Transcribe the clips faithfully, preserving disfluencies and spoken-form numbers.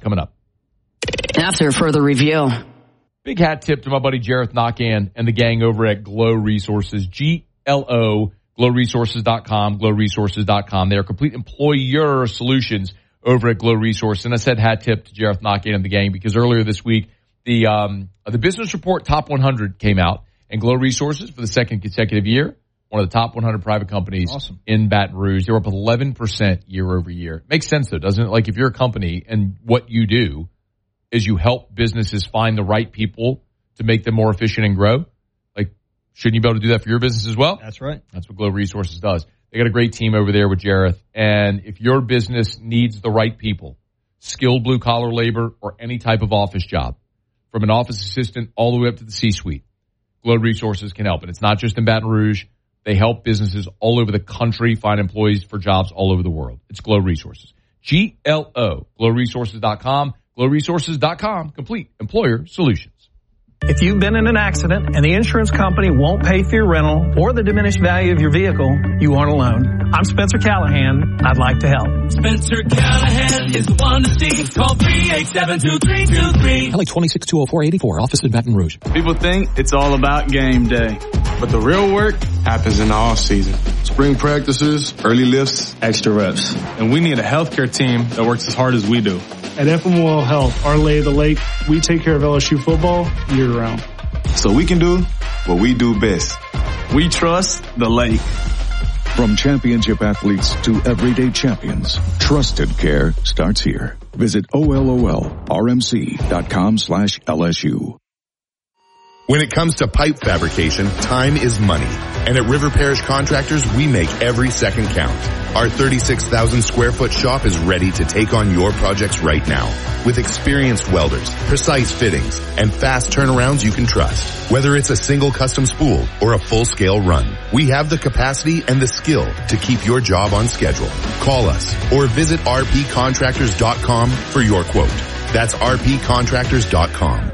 coming up. After further review. Big hat tip to my buddy Jareth Knockan and the gang over at Glow Resources, G L O, glow resources dot com, glow resources dot com. They are complete employer solutions over at Glow Resources. And I said hat tip to Jareth Knockan and the gang because earlier this week, the um, the Business Report Top one hundred came out, and Glow Resources, for the second consecutive year, one of the top one hundred private companies awesome. in Baton Rouge. They're up eleven percent year over year. Makes sense, though, doesn't it? Like, if you're a company and what you do is you help businesses find the right people to make them more efficient and grow, like, shouldn't you be able to do that for your business as well? That's right. That's what Glow Resources does. They got a great team over there with Jareth. And if your business needs the right people, skilled blue-collar labor or any type of office job, from an office assistant all the way up to the C-suite, Glow Resources can help. And it's not just in Baton Rouge. They help businesses all over the country find employees for jobs all over the world. It's Glow Resources. G L O, glow resources dot com, glow resources dot com, complete employer solutions. If you've been in an accident and the insurance company won't pay for your rental or the diminished value of your vehicle, you aren't alone. I'm Spencer Callahan. I'd like to help. Spencer Callahan is the one to see. Call three eight seven, two three two three. L A twenty-six two oh four eighty-four, office in Baton Rouge. People think it's all about game day, but the real work happens in the off season. Spring practices, early lifts, extra reps. And we need a healthcare team that works as hard as we do. At F M O L Health, our lay of the lake, we take care of L S U football year round. So we can do what we do best. We trust the lake. From championship athletes to everyday champions, trusted care starts here. Visit O L O L R M C dot com slash L S U. When it comes to pipe fabrication, time is money. And at River Parish Contractors, we make every second count. Our thirty-six thousand square foot shop is ready to take on your projects right now. With experienced welders, precise fittings, and fast turnarounds you can trust. Whether it's a single custom spool or a full-scale run, we have the capacity and the skill to keep your job on schedule. Call us or visit r p contractors dot com for your quote. That's r p contractors dot com.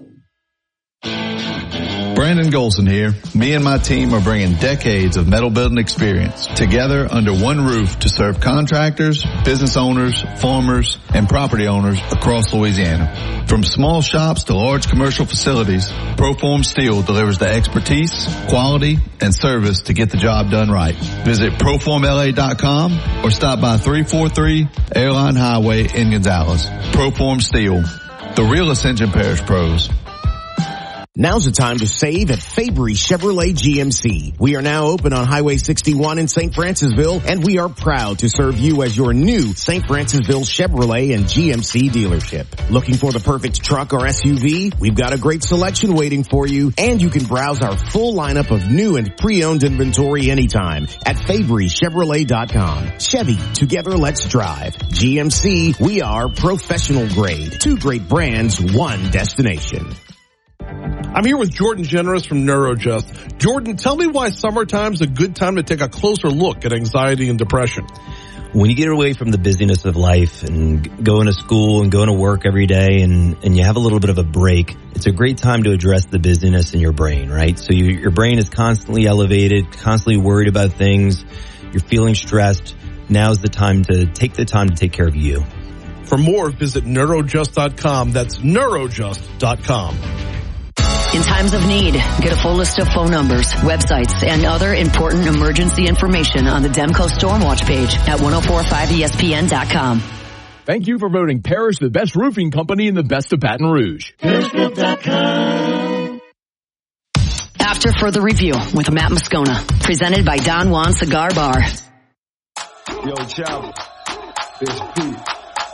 Brandon Golson here. Me and my team are bringing decades of metal building experience together under one roof to serve contractors, business owners, farmers, and property owners across Louisiana. From small shops to large commercial facilities, Proform Steel delivers the expertise, quality, and service to get the job done right. Visit proform L A dot com or stop by three forty-three Airline Highway in Gonzales. Proform Steel, the real Ascension Parish pros. Now's the time to save at Fabry Chevrolet G M C. We are now open on Highway sixty-one in Saint Francisville, and we are proud to serve you as your new Saint Francisville Chevrolet and G M C dealership. Looking for the perfect truck or S U V? We've got a great selection waiting for you, and you can browse our full lineup of new and pre-owned inventory anytime at Fabry Chevrolet dot com. Chevy, together let's drive. G M C, we are professional grade. Two great brands, one destination. I'm here with Jordan Generous from NeuroJust. Jordan, tell me why summertime's a good time to take a closer look at anxiety and depression. When you get away from the busyness of life and going to school and going to work every day and, and you have a little bit of a break, it's a great time to address the busyness in your brain, right? So you, your brain is constantly elevated, constantly worried about things. You're feeling stressed. Now's the time to take the time to take care of you. For more, visit neurojust dot com. That's neurojust dot com. In times of need, get a full list of phone numbers, websites, and other important emergency information on the Demco Stormwatch page at ten forty-five E S P N dot com. Thank you for voting Parish the best roofing company in the best of Baton Rouge. Parish dot com. After further review with Matt Moscona, presented by Don Juan Cigar Bar. Yo, Chop, it's Pete.